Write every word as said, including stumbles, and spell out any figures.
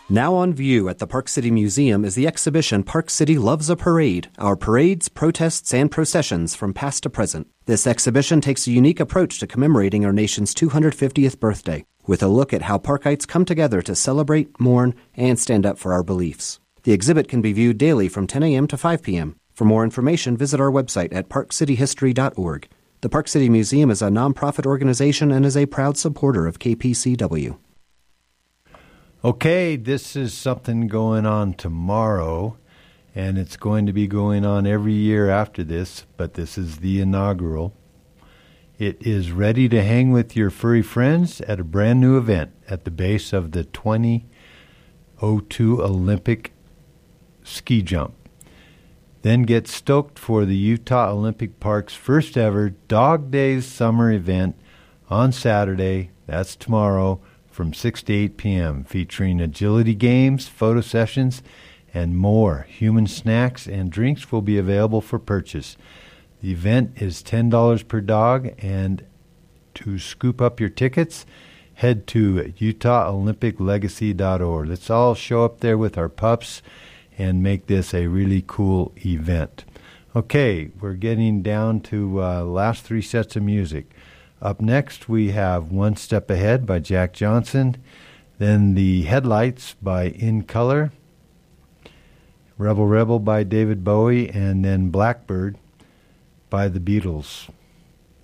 Now on view at the Park City Museum is the exhibition Park City Loves a Parade, our parades, protests, and processions from past to present. This exhibition takes a unique approach to commemorating our nation's two hundred fiftieth birthday, with a look at how Parkites come together to celebrate, mourn, and stand up for our beliefs. The exhibit can be viewed daily from ten a.m. to five p.m. For more information, visit our website at park city history dot org. The Park City Museum is a nonprofit organization and is a proud supporter of K P C W. Okay, this is something going on tomorrow, and it's going to be going on every year after this, but this is the inaugural. It is Ready to Hang with Your Furry Friends at a brand new event at the base of the twenty oh two Olympic ski jump. Then get stoked for the Utah Olympic Park's first ever Dog Days summer event on Saturday, that's tomorrow, from six to eight p.m., featuring agility games, photo sessions, and more. Human snacks and drinks will be available for purchase. The event is ten dollars per dog, and to scoop up your tickets, head to utah olympic legacy dot org. Let's all show up there with our pups and make this a really cool event. Okay, we're getting down to uh, last three sets of music. Up next, we have One Step Ahead by Jack Johnson, then The Headlights by In Color, Rebel Rebel by David Bowie, and then Blackbird by the Beatles.